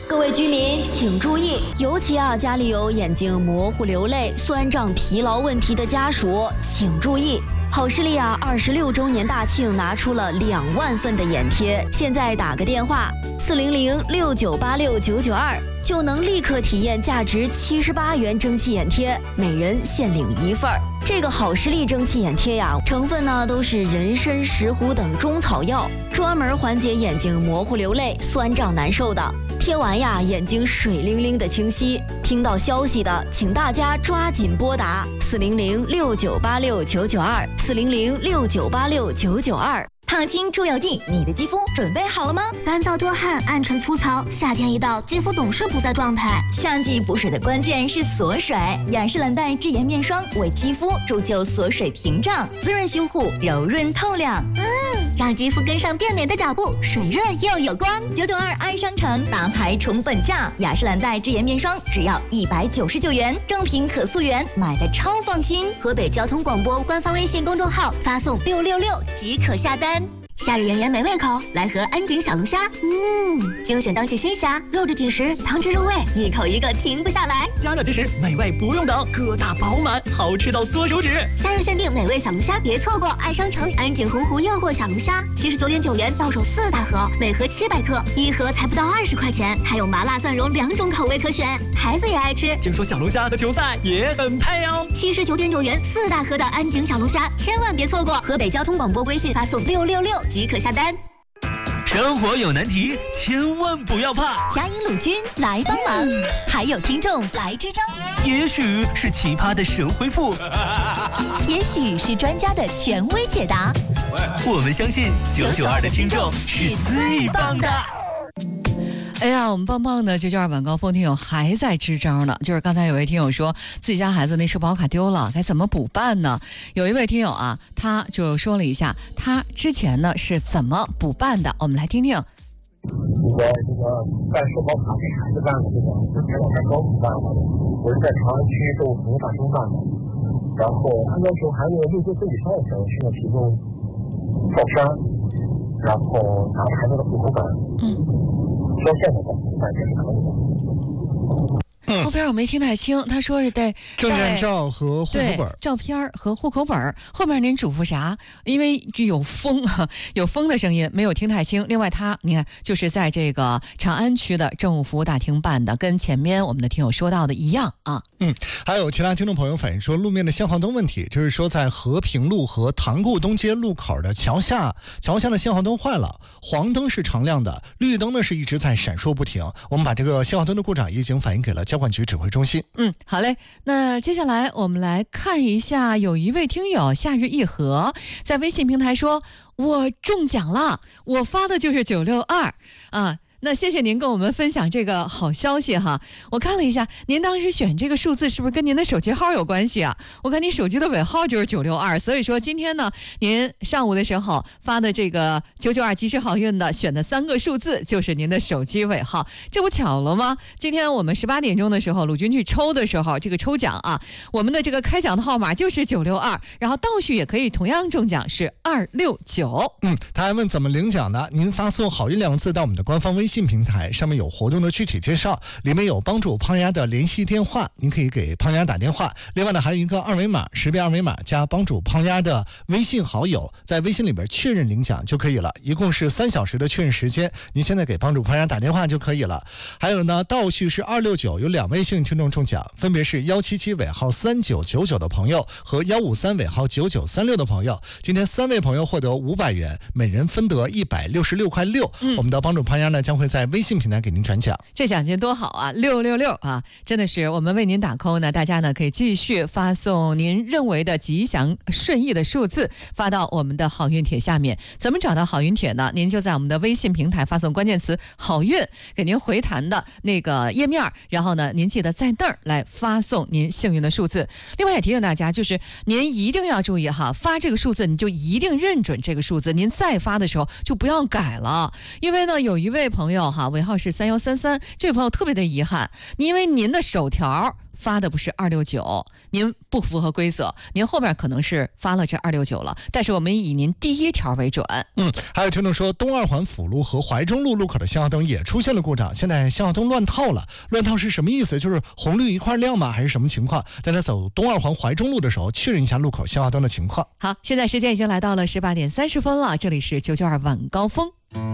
各位居民请注意，尤其家里有眼睛模糊、流泪、酸胀、疲劳问题的家属，请注意。好视力26周年大庆拿出了2万份的眼贴，现在打个电话40069869992，就能立刻体验价值78元蒸汽眼贴，每人限领1份。这个好视力蒸汽眼贴成分都是人参、石斛等中草药，专门缓解眼睛模糊、流泪、酸胀难受的。贴完眼睛水灵灵的清晰。听到消息的，请大家抓紧拨打400698699240069869992。 烫青出油剂，你的肌肤准备好了吗？ 干燥多汗、暗沉粗糙，夏天一到，肌肤总是不在状态。 夏季补水的关键是锁水，雅诗兰黛智颜面霜为肌肤铸就锁水屏障，滋润修护，柔润透亮。 让肌肤跟上变美的脚步，水润又有光。 992爱商城大牌宠粉价，雅诗兰黛智颜面霜只要199元，正品可溯源，买的超放心。 河北交通广播官方微信公众号发送666即可下单。夏日炎炎没胃口，来盒安井小龙虾。精选当季新虾，肉质紧实，汤汁入味，一口一个停不下来。 加热即食，美味不用等，个大饱满，好吃到缩手指。 夏日限定美味小龙虾，别错过！爱商城安井洪湖诱惑小龙虾，79.9元到手4大盒，每盒700克，一盒才不到20块钱，还有麻辣蒜蓉2种口味可选，孩子也爱吃。 听说小龙虾和球赛也很配哦。 79.9元4大盒的安井小龙虾，千万别错过！河北交通广播微信发送666即可下单。 生活有难题，千万不要怕。 嘉银鲁军来帮忙，还有听众来支招。 也许是奇葩的神回复， 也许是专家的权威解答。 我们相信992的听众是最棒的。 哎呀，我们棒棒的992晚高峰听友还在支招呢，就是刚才有位听友说自己家孩子那社保卡丢了，该怎么补办呢？有一位听友他就说了一下他之前呢是怎么补办的，我们来听听。 我办社保卡给孩子办的是前两天刚补办的，我是在长安区政务服务大厅办的，然后他要求孩子60岁以上的需要提供照片，然后拿着孩子的户口本，交现的办这是可以的。 后边我没听太清，他说是得证件照和户口本， 照片和户口本。后面您嘱咐啥？因为有风有风的声音，没有听太清。另外你看就是在这个长安区的政务服务大厅办的，跟前面我们的听友说到的一样啊。 还有其他听众朋友反映说路面的信号灯问题，就是说在和平路和塘沽东街路口的桥下的信号灯坏了，黄灯是常亮的，绿灯呢是一直在闪烁不停。我们把这个信号灯的故障已经反映给了交管局指挥中心。 好嘞，那接下来我们来看一下，有一位听友夏日一和在微信平台说，我中奖了，我发的就是962那谢谢您跟我们分享这个好消息哈。我看了一下，您当时选这个数字是不是跟您的手机号有关系啊？我看您手机的尾号就是962，所以说今天呢，您上午的时候发的这个992及时好运的选的3个数字就是您的手机尾号，这不巧了吗？今天我们18点钟的时候，鲁军去抽的时候，这个抽奖我们的这个开奖的号码就是962，然后倒序也可以同样中奖是269。 他还问怎么领奖呢？您发送好运2个字到我们的官方微信平台，上面有活动的具体介绍，里面有帮助胖丫的联系电话，您可以给胖丫打电话。另外呢，还有一个二维码，识别二维码加帮助胖丫的微信好友，在微信里边确认领奖就可以了，一共是3小时的确认时间，您现在给帮助胖丫打电话就可以了。还有呢，倒序是269，有2位幸运听众中奖，分别是177尾号3999的朋友和153尾号9936的朋友。今天3位朋友获得500元，每人分得166.6块。我们的帮助胖丫呢将会在微信平台给您转奖， 这奖金多好啊！666真的是我们为您打 call 呢，大家呢可以继续发送您认为的吉祥顺意的数字发到我们的好运帖下面。怎么找到好运帖呢？您就在我们的微信平台发送关键词好运，给您回弹的那个页面，然后呢您记得在那儿来发送您幸运的数字。另外也提醒大家，就是您一定要注意发这个数字你就一定认准这个数字，您再发的时候就不要改了。因为呢有一位朋友尾号是3133，这位朋友特别的遗憾，因为您的手条发的不是269，您不符合规则，您后面可能是发了这269了，但是我们以您第一条为准。 还有听众说，东二环辅路和怀中路路口的信号灯也出现了故障，现在信号灯乱套了。乱套是什么意思？就是红绿一块亮吗？还是什么情况？大家走东二环怀中路的时候，确认一下路口信号灯的情况。 好，现在时间已经来到了18点30分了，这里是992晚高峰。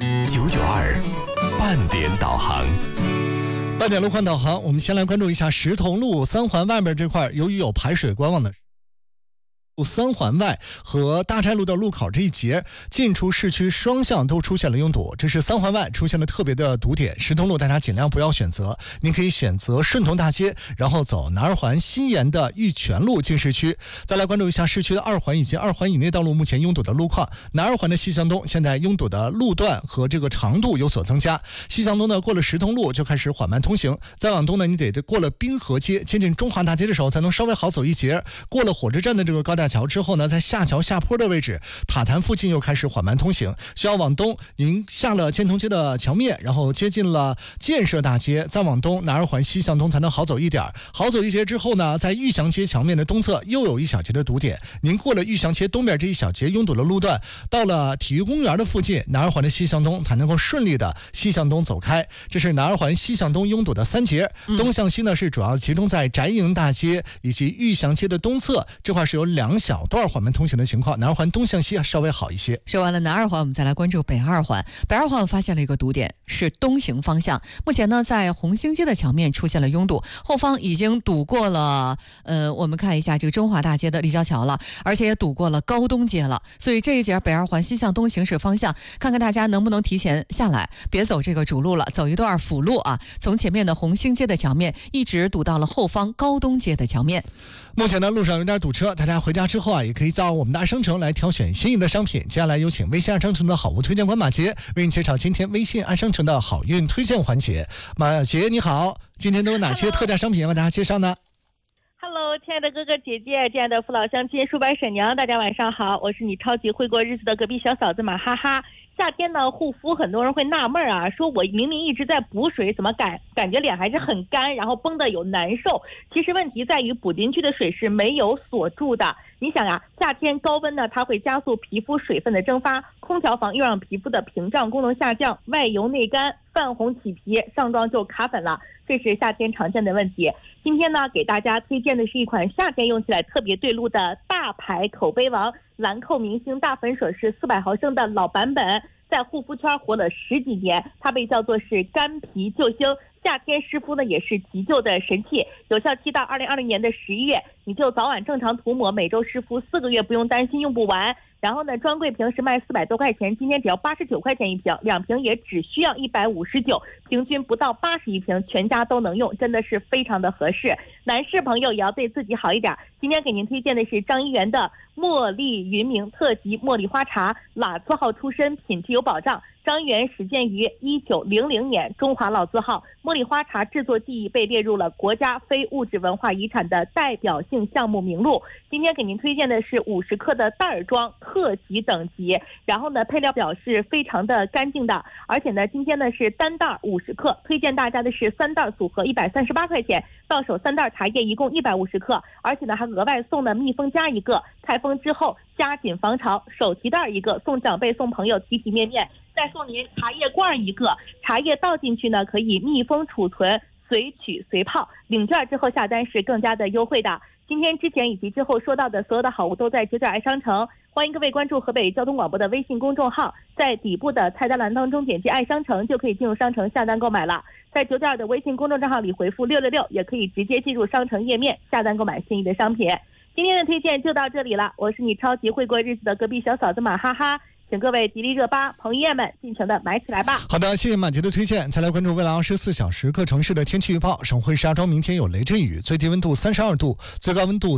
992半点导航。 半点路况导航，我们先来关注一下石头路三环外面这块，由于有排水管网的三环外和大寨路的路口这一节进出市区双向都出现了拥堵，这是三环外出现了特别的堵点。石头路大家尽量不要选择，您可以选择顺同大街，然后走南二环西沿的玉泉路进市区。再来关注一下市区的二环以及二环以内道路目前拥堵的路况。南二环的西向东现在拥堵的路段和这个长度有所增加，西向东呢过了石头路就开始缓慢通行，再往东呢你得过了滨河街接近中华大街的时候才能稍微好走一截，过了火车站的这个高架桥之后呢，在下桥下坡的位置塔坛附近又开始缓慢通行。需要往东，您下了建通街的桥面，然后接近了建设大街，再往东南二环西向东才能好走一点。好走一截之后呢，在玉祥街桥面的东侧又有一小节的堵点，您过了玉祥街东边这一小节拥堵的路段，到了体育公园的附近，南二环的西向东才能够顺利的西向东走开。这是南二环西向东拥堵的3节。东向西呢是主要集中在翟营大街以及玉祥街的东侧，这块是有2小段缓慢通行的情况，南二环东向西稍微好一些。 说完了南二环，我们再来关注北二环。北二环我发现了一个堵点，是东行方向。目前呢，在红星街的桥面出现了拥堵，后方已经堵过了我们看一下这个中华大街的立交桥了，而且也堵过了高东街了。所以这一节北二环西向东行驶方向，看看大家能不能提前下来，别走这个主路了，走一段辅路啊，从前面的红星街的桥面一直堵到了后方高东街的桥面。 目前呢，路上有点堵车，大家回家之后啊，也可以到我们的爱商城来挑选心仪的商品。接下来有请微信爱商城的好物推荐官马杰为你介绍今天微信爱商城的好运推荐环节。马杰你好，今天都有哪些特价商品为大家介绍呢 ？Hello， 亲爱的哥哥姐姐，亲爱的父老乡亲、叔伯婶娘，大家晚上好，我是你超级会过日子的隔壁小嫂子马哈哈。夏天呢，护肤很多人会纳闷啊，说我明明一直在补水，怎么感觉脸还是很干，然后绷得有难受。其实问题在于补进去的水是没有锁住的。你想啊，夏天高温呢，它会加速皮肤水分的蒸发，空调房又让皮肤的屏障功能下降，外油内干，泛红起皮，上妆就卡粉了，这是夏天常见的问题。今天呢，给大家推荐的是一款夏天用起来特别对路的大牌口碑王兰蔻明星大粉水，是400毫升的老版本，在护肤圈活了10几年，它被叫做是干皮救星，夏天湿敷呢也是急救的神器，有效期到2020年的11月，你就早晚正常涂抹，每周湿敷4个月，不用担心用不完。然后呢，专柜瓶是卖400多块钱，今天只要89块钱一瓶，2瓶也只需要159，平均不到80一瓶，全家都能用，真的是非常的合适。男士朋友也要对自己好一点，今天给您推荐的是张一元的茉莉云茗特级茉莉花茶，老字号出身，品质有保障。张一元始建于1900年，中华老字号，茉莉花茶制作技艺被列入了国家非物质文化遗产的代表性项目名录。今天给您推荐的是50克的袋装特级等级，然后呢，配料表是非常的干净的，而且呢，今天呢是单袋50克，推荐大家的是3袋组合138块钱，到手3袋茶叶一共150克，而且呢还额外送的密封夹1个，开封之后加紧防潮，手提袋1个，送长辈送朋友体体面面，再送您茶叶罐1个，茶叶倒进去呢可以密封储存，随取随泡，领券之后下单是更加的优惠的。今天之前以及之后说到的所有的好物都在992爱商城，欢迎各位关注河北交通广播的微信公众号，在底部的菜单栏当中点击爱商城就可以进入商城下单购买了，在992的微信公众账号里回复666也可以直接进入商城页面下单购买心仪的商品。今天的推荐就到这里了，我是你超级会过日子的隔壁小嫂子马哈哈，请各位迪丽热巴彭于晏们尽情的买起来吧。 好的，谢谢马杰的推荐。再来关注未来24小时各城市的天气预报。省会石家庄明天有雷阵雨，最低温度32度，最低温度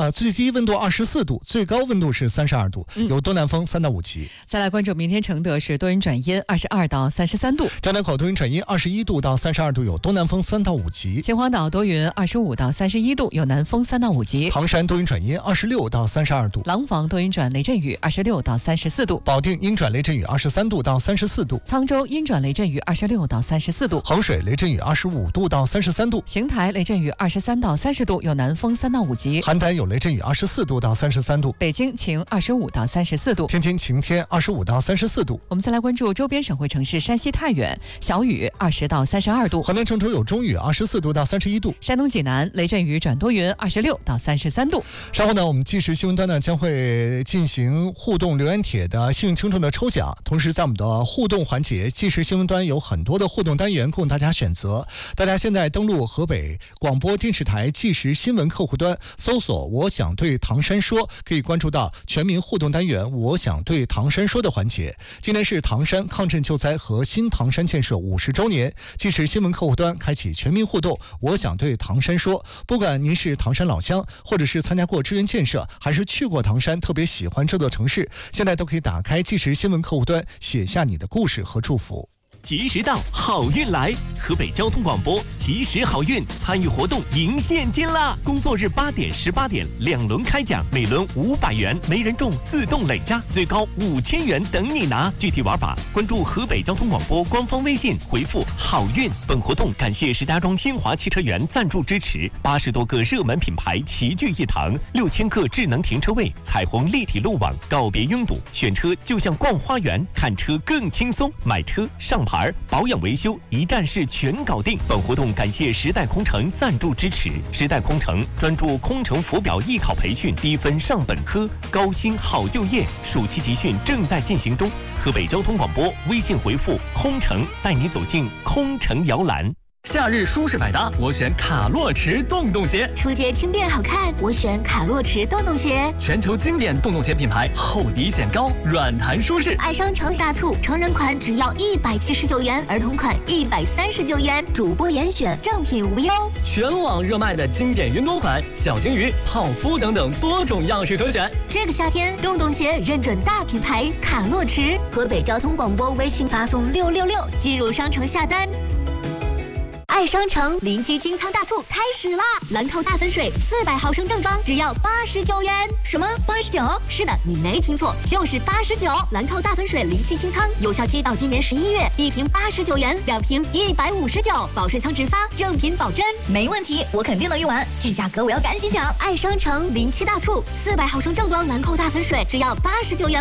24度，最高温度是32度，有东南风3到5级。 再来关注明天承德是多云转阴22到33度， 张家口多云转阴21度到32度，有东南风3到5级。 秦皇岛多云25到31度，有南风3到5级。 唐山多云转阴26到32度， 廊坊多云转雷阵雨26到34度。 保定阴转雷阵雨23度到34度， 沧州阴转雷阵雨26到34度， 衡水雷阵雨25度到33度， 邢台雷阵雨23到30度，有南风3到5级， 邯郸有雷阵雨24度到33度， 北京晴25到34度， 天津晴天25到34度。 我们再来关注周边省会城市山西太原，小雨20到32度， 河南郑州有中雨24度到31度， 山东济南雷阵雨转多云26到33度。 稍后呢，我们即时新闻端呢将会进行互动留言帖的幸运听众的抽奖，同时在我们的互动环节，即时新闻端有很多的互动单元供大家选择。大家现在登录河北广播电视台即时新闻客户端，搜索我想对唐山说，可以关注到全民互动单元我想对唐山说的环节。今天是唐山抗震救灾和新唐山建设50周年，即时新闻客户端开启全民互动我想对唐山说，不管您是唐山老乡，或者是参加过志愿建设，还是去过唐山特别喜欢这座城市，现在都可以打开即时新闻客户端，写下你的故事和祝福。 及时到，好运来！河北交通广播及时好运参与活动赢现金啦！工作日8点、18点2轮开奖，每轮500元，没人中自动累加，最高5000元等你拿。具体玩法关注河北交通广播官方微信，回复好运。本活动感谢石家庄新华汽车园赞助支持，80多个热门品牌齐聚一堂，6000个智能停车位，彩虹立体路网，告别拥堵，选车就像逛花园，看车更轻松，买车上牌保养维修一站式全搞定。本活动感谢时代空乘赞助支持，时代空乘专注空乘浮表艺考培训，低分上本科，高薪好就业，暑期集训正在进行中。河北交通广播微信回复空乘，带你走进空乘摇篮。 夏日舒适百搭，我选卡洛驰洞洞鞋。 出街轻便好看，我选卡洛驰洞洞鞋。 全球经典洞洞鞋品牌，厚底显高，软弹舒适。 爱商城大促，成人款只要179元，儿童款139元，主播严选，正品无忧。 全网热卖的经典云朵款、小金鱼、泡芙等等多种样式可选。 这个夏天，洞洞鞋认准大品牌卡洛驰。河北交通广播微信发送666，进入商城下单。爱商城临期清仓大促开始啦！兰蔻大粉水400毫升正装只要89元。 什么89？ 是的，你没听错，就是89。兰蔻大粉水临期清仓，有效期到今年11月，1瓶89元，2瓶159，保税仓直发，正品保真。 没问题，我肯定能用完，这价格我要赶紧抢。 爱商城临期大促，400毫升正装兰蔻大粉水只要89元。